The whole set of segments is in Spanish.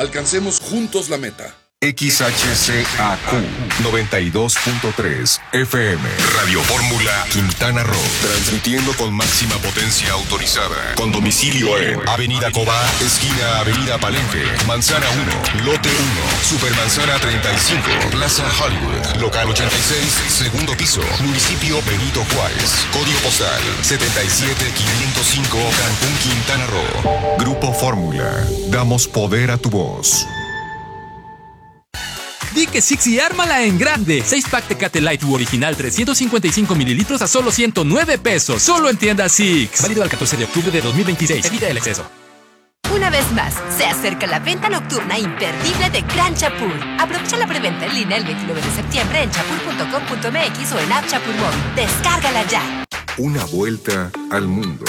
Alcancemos juntos la meta. XHCAQ 92.3 FM Radio Fórmula Quintana Roo, transmitiendo con máxima potencia autorizada, con domicilio en Avenida Cobá, esquina Avenida Palenque, Manzana 1, Lote 1, Supermanzana 35, Plaza Hollywood, Local 86, segundo piso, Municipio Benito Juárez, Código postal 77505, Cancún, Quintana Roo. Grupo Fórmula, damos poder a tu voz. Di que Six y ármala en grande. 6-pack Tecate Light U original 355 mililitros a solo 109 pesos. Solo en tiendas Six. Válido al 14 de octubre de 2026. Evita el exceso. Una vez más, se acerca la venta nocturna imperdible de Gran Chapur. Aprovecha la preventa en línea el 29 de septiembre en chapur.com.mx o en App Chapur Móvil. Descárgala ya. Una vuelta al mundo.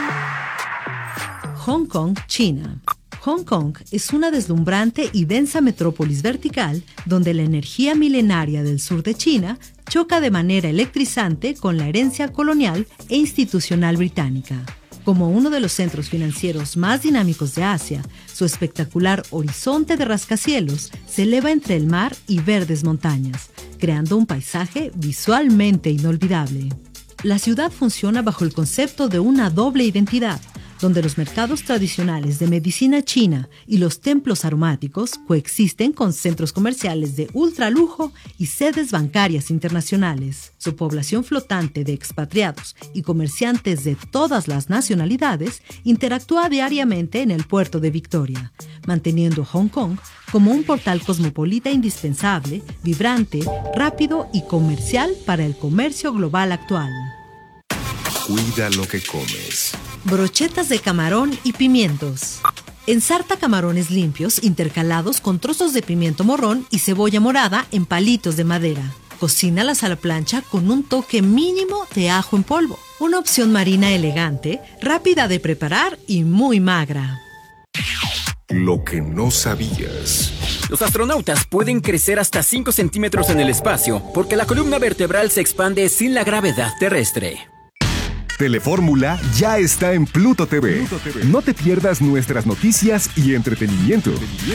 Hong Kong, China. Hong Kong es una deslumbrante y densa metrópolis vertical donde la energía milenaria del sur de China choca de manera electrizante con la herencia colonial e institucional británica. Como uno de los centros financieros más dinámicos de Asia, su espectacular horizonte de rascacielos se eleva entre el mar y verdes montañas, creando un paisaje visualmente inolvidable. La ciudad funciona bajo el concepto de una doble identidad, donde los mercados tradicionales de medicina china y los templos aromáticos coexisten con centros comerciales de ultralujo y sedes bancarias internacionales. Su población flotante de expatriados y comerciantes de todas las nacionalidades interactúa diariamente en el puerto de Victoria, manteniendo a Hong Kong como un portal cosmopolita indispensable, vibrante, rápido y comercial para el comercio global actual. Cuida lo que comes. Brochetas de camarón y pimientos. Ensarta camarones limpios intercalados con trozos de pimiento morrón y cebolla morada en palitos de madera. Cocínalas a la plancha con un toque mínimo de ajo en polvo. Una opción marina elegante, rápida de preparar y muy magra. Lo que no sabías. Los astronautas pueden crecer hasta 5 centímetros en el espacio porque la columna vertebral se expande sin la gravedad terrestre. Telefórmula ya está en Pluto TV. No te pierdas nuestras noticias y entretenimiento.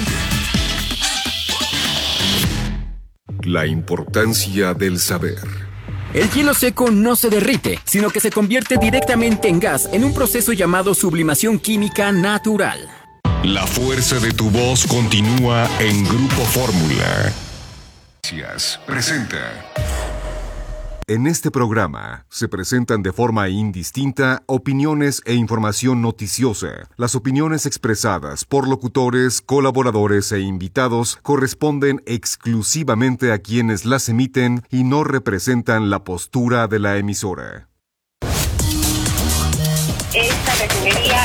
La importancia del saber. El hielo seco no se derrite, sino que se convierte directamente en gas en un proceso llamado sublimación química natural. La fuerza de tu voz continúa en Grupo Fórmula. Presenta. En este programa se presentan de forma indistinta opiniones e información noticiosa. Las opiniones expresadas por locutores, colaboradores e invitados corresponden exclusivamente a quienes las emiten y no representan la postura de la emisora. Esta refinería...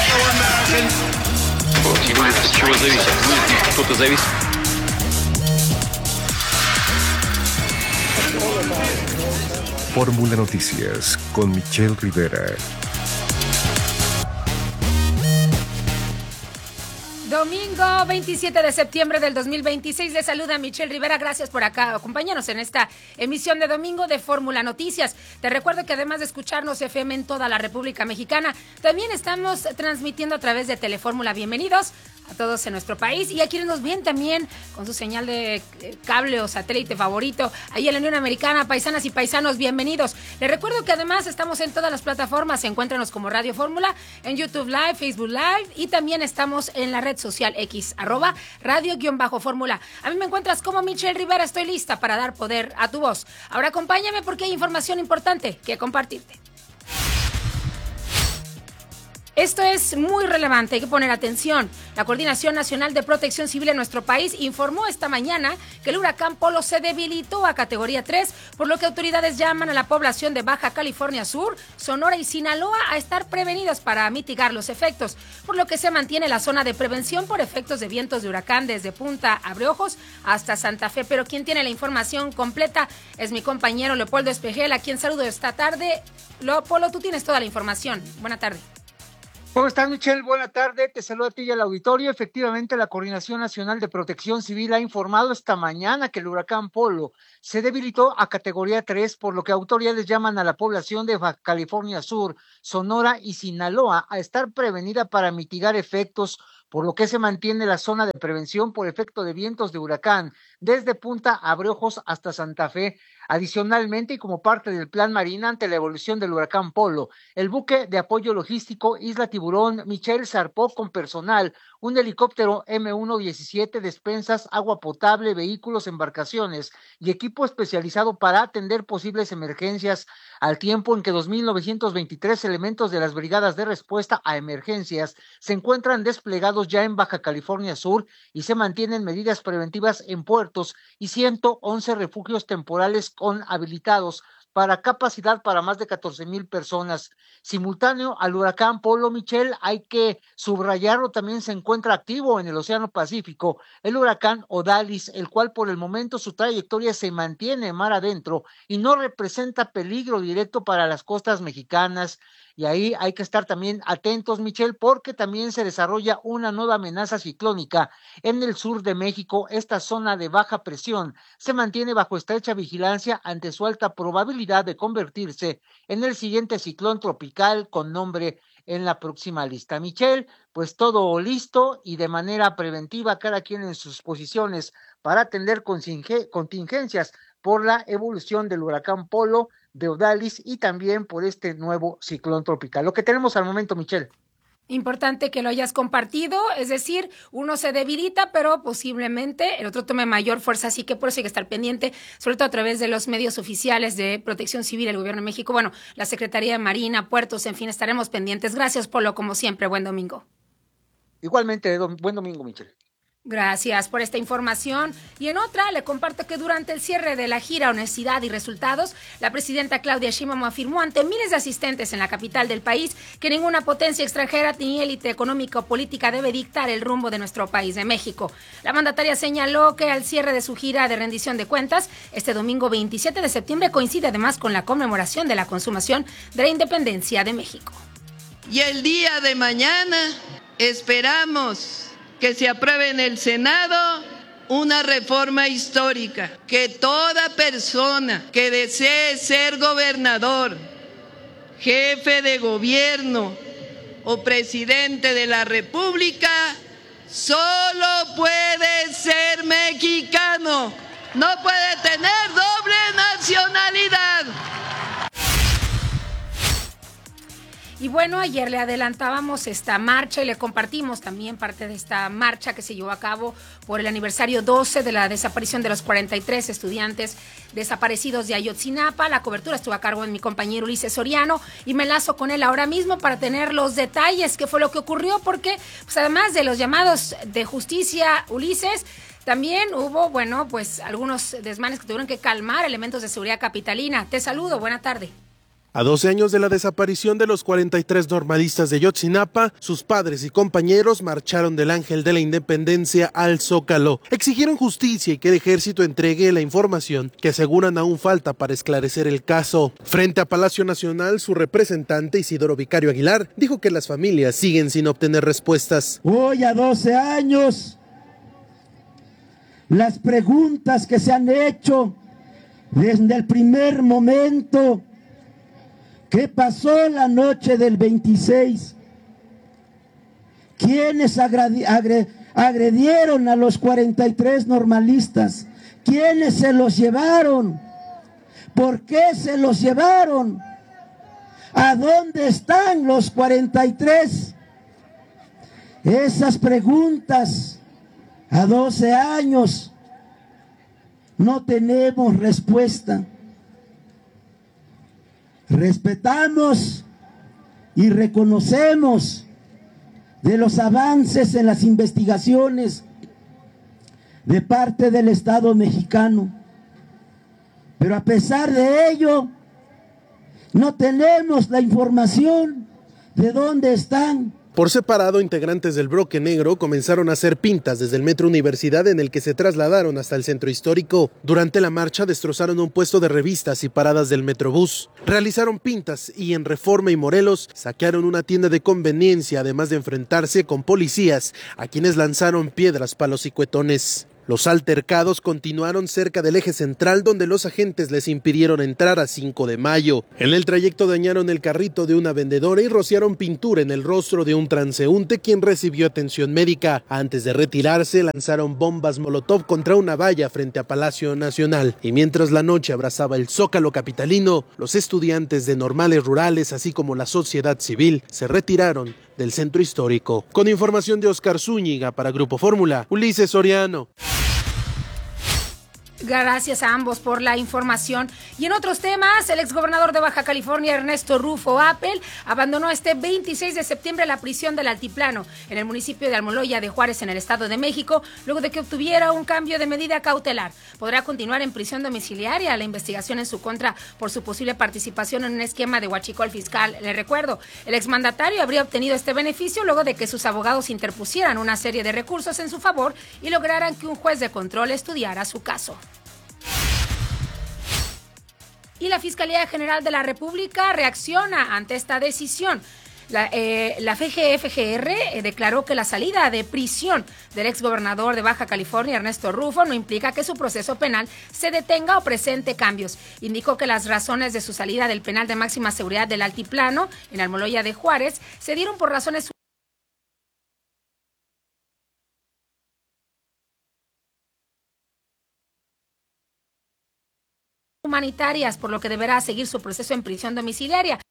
Fórmula Noticias con Michelle Rivera. Domingo 27 de septiembre del 2026, le saluda Michelle Rivera. Gracias por acompañarnos en esta emisión de domingo de Fórmula Noticias. Te recuerdo que además de escucharnos FM en toda la República Mexicana, también estamos transmitiendo a través de Telefórmula. Bienvenidos a todos en nuestro país y a quienes nos ven también con su señal de cable o satélite favorito ahí en la Unión Americana. Paisanas y paisanos, bienvenidos. Les recuerdo que además estamos en todas las plataformas. Encuéntranos como Radio Fórmula en YouTube Live, Facebook Live y también estamos en la red social X, @radio_fórmula. A mí me encuentras como Michelle Rivera. Estoy lista para dar poder a tu voz. Ahora acompáñame porque hay información importante que compartirte. Esto es muy relevante, hay que poner atención. La Coordinación Nacional de Protección Civil en nuestro país informó esta mañana que el huracán Polo se debilitó a categoría 3, por lo que autoridades llaman a la población de Baja California Sur, Sonora y Sinaloa a estar prevenidos para mitigar los efectos, por lo que se mantiene la zona de prevención por efectos de vientos de huracán desde Punta Abreojos hasta Santa Fe. Pero quien tiene la información completa es mi compañero Leopoldo Espejel, a quien saludo esta tarde. Leopoldo, tú tienes toda la información. Buena tarde. ¿Cómo estás, Michelle? Buena tarde, te saludo a ti y al auditorio. Efectivamente, la Coordinación Nacional de Protección Civil ha informado esta mañana que el huracán Polo se debilitó a categoría 3, por lo que autoridades llaman a la población de Baja California Sur, Sonora y Sinaloa a estar prevenida para mitigar efectos por lo que se mantiene la zona de prevención por efecto de vientos de huracán desde Punta Abreojos hasta Santa Fe. Adicionalmente, y como parte del plan Marina ante la evolución del huracán Polo, el buque de apoyo logístico Isla Tiburón Michel zarpó con personal, un helicóptero M117, despensas, agua potable, vehículos, embarcaciones y equipo especializado para atender posibles emergencias, al tiempo en que 2.923 elementos de las brigadas de respuesta a emergencias se encuentran desplegados ya en Baja California Sur y se mantienen medidas preventivas en puertos y 111 refugios temporales con habilitados para capacidad para más de 14,000 personas. Simultáneo al huracán Polo, Michelle, hay que subrayarlo, también se encuentra activo en el Océano Pacífico el huracán Odalis, el cual por el momento su trayectoria se mantiene mar adentro y no representa peligro directo para las costas mexicanas. Y ahí hay que estar también atentos, Michelle, porque también se desarrolla una nueva amenaza ciclónica en el sur de México. Esta zona de baja presión se mantiene bajo estrecha vigilancia ante su alta probabilidad de convertirse en el siguiente ciclón tropical con nombre en la próxima lista. Michelle, pues todo listo y de manera preventiva, cada quien en sus posiciones para atender contingencias por la evolución del huracán Polo, de Odalis y también por este nuevo ciclón tropical. Lo que tenemos al momento, Michelle. Importante que lo hayas compartido, es decir, uno se debilita, pero posiblemente el otro tome mayor fuerza, así que por eso hay que estar pendiente, sobre todo a través de los medios oficiales de Protección Civil, el Gobierno de México, bueno, la Secretaría de Marina, Puertos, en fin, estaremos pendientes. Gracias, Polo, como siempre, buen domingo. Igualmente, buen domingo, Michelle. Gracias por esta información. Y en otra, le comparto que durante el cierre de la gira Honestidad y Resultados, la presidenta Claudia Sheinbaum afirmó ante miles de asistentes en la capital del país que ninguna potencia extranjera ni élite económica o política debe dictar el rumbo de nuestro país de México. La mandataria señaló que al cierre de su gira de rendición de cuentas, este domingo 27 de septiembre coincide además con la conmemoración de la consumación de la independencia de México. Y el día de mañana esperamos que se apruebe en el Senado una reforma histórica, que toda persona que desee ser gobernador, jefe de gobierno o presidente de la República, solo puede ser mexicano, no puede tener doble nacionalidad. Y bueno, ayer le adelantábamos esta marcha y le compartimos también parte de esta marcha que se llevó a cabo por el aniversario 12 de la desaparición de los 43 estudiantes desaparecidos de Ayotzinapa. La cobertura estuvo a cargo de mi compañero Ulises Soriano y me enlazo con él ahora mismo para tener los detalles, qué fue lo que ocurrió, porque pues además de los llamados de justicia, Ulises, también hubo, bueno, pues algunos desmanes que tuvieron que calmar elementos de seguridad capitalina. Te saludo, buena tarde. A 12 años de la desaparición de los 43 normalistas de Ayotzinapa, sus padres y compañeros marcharon del Ángel de la Independencia al Zócalo. Exigieron justicia y que el ejército entregue la información que aseguran aún falta para esclarecer el caso. Frente a Palacio Nacional, su representante Isidoro Vicario Aguilar dijo que las familias siguen sin obtener respuestas. Hoy a 12 años, las preguntas que se han hecho desde el primer momento. ¿Qué pasó la noche del 26? ¿Quiénes agredieron a los 43 normalistas? ¿Quiénes se los llevaron? ¿Por qué se los llevaron? ¿A dónde están los 43? Esas preguntas a 12 años no tenemos respuesta. Respetamos y reconocemos de los avances en las investigaciones de parte del Estado mexicano, pero a pesar de ello no tenemos la información de dónde están. Por separado, integrantes del Bloque Negro comenzaron a hacer pintas desde el Metro Universidad, en el que se trasladaron hasta el centro histórico. Durante la marcha destrozaron un puesto de revistas y paradas del Metrobús. Realizaron pintas y en Reforma y Morelos saquearon una tienda de conveniencia, además de enfrentarse con policías a quienes lanzaron piedras, palos y cuetones. Los altercados continuaron cerca del eje central, donde los agentes les impidieron entrar a 5 de mayo. En el trayecto dañaron el carrito de una vendedora y rociaron pintura en el rostro de un transeúnte, quien recibió atención médica. Antes de retirarse, lanzaron bombas molotov contra una valla frente a Palacio Nacional. Y mientras la noche abrazaba el Zócalo capitalino, los estudiantes de normales rurales, así como la sociedad civil, se retiraron del centro histórico. Con información de Oscar Zúñiga para Grupo Fórmula, Ulises Soriano. Gracias a ambos por la información. Y en otros temas, el exgobernador de Baja California, Ernesto Rufo Appel, abandonó este 26 de septiembre la prisión del Altiplano, en el municipio de Almoloya de Juárez, en el Estado de México, luego de que obtuviera un cambio de medida cautelar. Podrá continuar en prisión domiciliaria la investigación en su contra por su posible participación en un esquema de huachicol fiscal. Le recuerdo, el exmandatario habría obtenido este beneficio luego de que sus abogados interpusieran una serie de recursos en su favor y lograran que un juez de control estudiara su caso. Y la Fiscalía General de la República reacciona ante esta decisión. La FGR declaró que la salida de prisión del exgobernador de Baja California, Ernesto Rufo, no implica que su proceso penal se detenga o presente cambios. Indicó que las razones de su salida del penal de máxima seguridad del Altiplano, en Almoloya de Juárez, se dieron por razones humanitarias, por lo que deberá seguir su proceso en prisión domiciliaria.